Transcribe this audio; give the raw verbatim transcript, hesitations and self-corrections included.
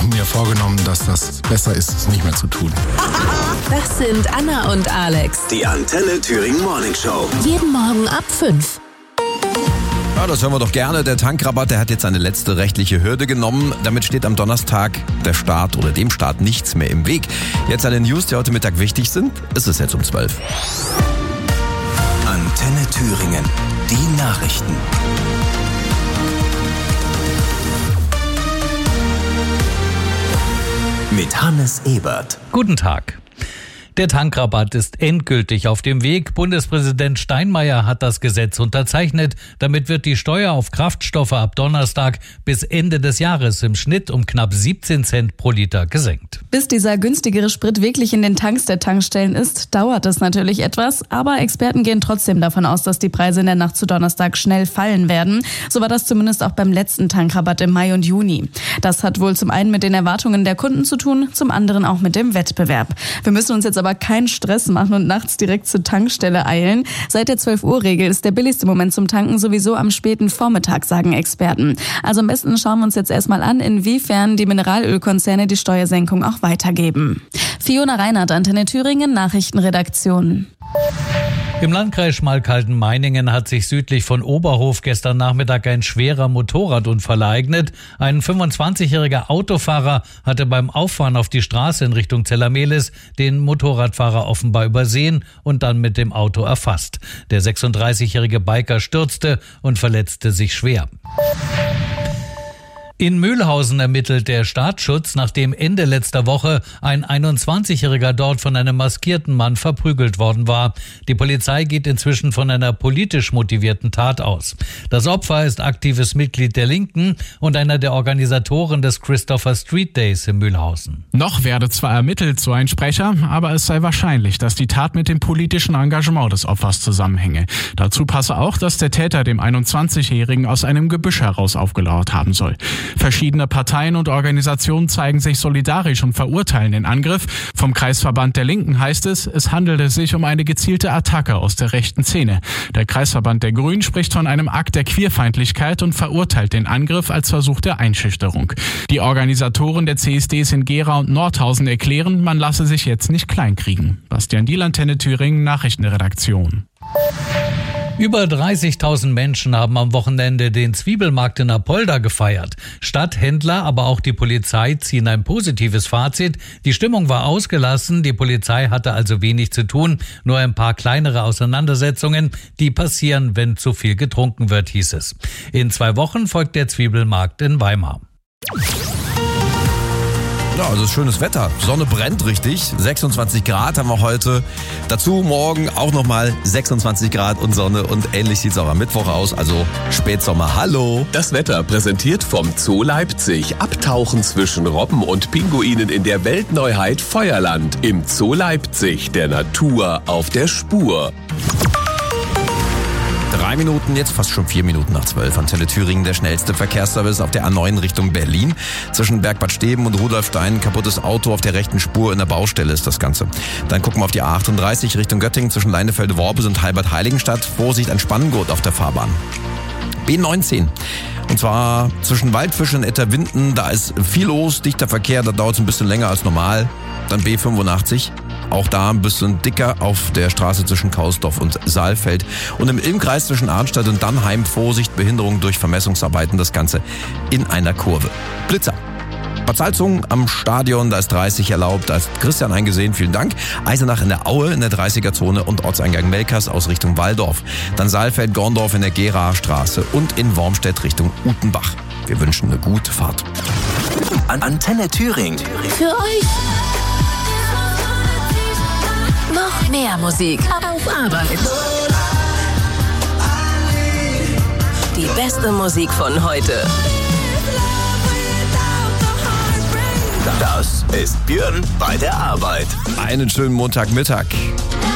auch mir vorgenommen, dass das besser ist, es nicht mehr zu tun. Das sind Anna und Alex. Die Antenne Thüringen Morning Show. Jeden Morgen ab fünf. Ja, das hören wir doch gerne. Der Tankrabatt, der hat jetzt eine letzte rechtliche Hürde genommen. Damit steht am Donnerstag der Staat oder dem Staat nichts mehr im Weg. Jetzt eine News, die heute Mittag wichtig sind. Es ist jetzt um zwölf. Antenne Thüringen. Die Nachrichten. Mit Hannes Ebert. Guten Tag. Der Tankrabatt ist endgültig auf dem Weg. Bundespräsident Steinmeier hat das Gesetz unterzeichnet. Damit wird die Steuer auf Kraftstoffe ab Donnerstag bis Ende des Jahres im Schnitt um knapp siebzehn Cent pro Liter gesenkt. Bis dieser günstigere Sprit wirklich in den Tanks der Tankstellen ist, dauert es natürlich etwas. Aber Experten gehen trotzdem davon aus, dass die Preise in der Nacht zu Donnerstag schnell fallen werden. So war das zumindest auch beim letzten Tankrabatt im Mai und Juni. Das hat wohl zum einen mit den Erwartungen der Kunden zu tun, zum anderen auch mit dem Wettbewerb. Wir müssen uns jetzt aber keinen Stress machen und nachts direkt zur Tankstelle eilen. Seit der zwölf Uhr Regel ist der billigste Moment zum Tanken sowieso am späten Vormittag, sagen Experten. Also am besten schauen wir uns jetzt erstmal an, inwiefern die Mineralölkonzerne die Steuersenkung auch weitergeben. Fiona Reinhardt, Antenne Thüringen, Nachrichtenredaktion. Im Landkreis Schmalkalden-Meiningen hat sich südlich von Oberhof gestern Nachmittag ein schwerer Motorradunfall ereignet. Ein fünfundzwanzigjähriger Autofahrer hatte beim Auffahren auf die Straße in Richtung Zellermehlis den Motorradfahrer offenbar übersehen und dann mit dem Auto erfasst. Der sechsunddreißigjährige Biker stürzte und verletzte sich schwer. In Mühlhausen ermittelt der Staatsschutz, nachdem Ende letzter Woche ein einundzwanzigjähriger dort von einem maskierten Mann verprügelt worden war. Die Polizei geht inzwischen von einer politisch motivierten Tat aus. Das Opfer ist aktives Mitglied der Linken und einer der Organisatoren des Christopher Street Days in Mühlhausen. Noch werde zwar ermittelt, so ein Sprecher, aber es sei wahrscheinlich, dass die Tat mit dem politischen Engagement des Opfers zusammenhänge. Dazu passe auch, dass der Täter dem einundzwanzigjährigen aus einem Gebüsch heraus aufgelauert haben soll. Verschiedene Parteien und Organisationen zeigen sich solidarisch und verurteilen den Angriff. Vom Kreisverband der Linken heißt es, es handelte sich um eine gezielte Attacke aus der rechten Szene. Der Kreisverband der Grünen spricht von einem Akt der Queerfeindlichkeit und verurteilt den Angriff als Versuch der Einschüchterung. Die Organisatoren der C S Ds in Gera und Nordhausen erklären, man lasse sich jetzt nicht kleinkriegen. Bastian Diel, Antenne Thüringen, Nachrichtenredaktion. Über dreißigtausend Menschen haben am Wochenende den Zwiebelmarkt in Apolda gefeiert. Stadthändler, aber auch die Polizei ziehen ein positives Fazit. Die Stimmung war ausgelassen, die Polizei hatte also wenig zu tun, nur ein paar kleinere Auseinandersetzungen, die passieren, wenn zu viel getrunken wird, hieß es. In zwei Wochen folgt der Zwiebelmarkt in Weimar. Ja, also schönes Wetter. Sonne brennt richtig. sechsundzwanzig Grad haben wir heute. Dazu morgen auch nochmal sechsundzwanzig Grad und Sonne und ähnlich sieht es auch am Mittwoch aus. Also Spätsommer. Hallo. Das Wetter präsentiert vom Zoo Leipzig. Abtauchen zwischen Robben und Pinguinen in der Weltneuheit Feuerland. Im Zoo Leipzig, der Natur auf der Spur. Drei Minuten, jetzt fast schon vier Minuten nach zwölf. Antenne Thüringen, der schnellste Verkehrsservice auf der A neun Richtung Berlin. Zwischen Bergbad Steben und Rudolfstein, kaputtes Auto auf der rechten Spur in der Baustelle ist das Ganze. Dann gucken wir auf die A achtunddreißig Richtung Göttingen zwischen Leinefelde-Worbis und Halbert-Heiligenstadt. Vorsicht, ein Spanngurt auf der Fahrbahn. B neunzehn. Und zwar zwischen Waldfisch und Etterwinden, da ist viel los, dichter Verkehr, da dauert es ein bisschen länger als normal. Dann B fünfundachtzig. Auch da ein bisschen dicker auf der Straße zwischen Kausdorf und Saalfeld. Und im Ilmkreis zwischen Arnstadt und Dannheim, Vorsicht, Behinderung durch Vermessungsarbeiten, das Ganze in einer Kurve. Blitzer. Bad Salzungen am Stadion, da ist dreißig erlaubt, da ist Christian eingesehen, vielen Dank. Eisenach in der Aue in der dreißiger-Zone und Ortseingang Melkers aus Richtung Walldorf. Dann Saalfeld-Gorndorf in der Geraer Straße und in Wormstedt Richtung Utenbach. Wir wünschen eine gute Fahrt. Antenne Thüringen. Für euch noch mehr Musik auf Arbeit. Die beste Musik von heute. Das ist Björn bei der Arbeit. Einen schönen Montagmittag.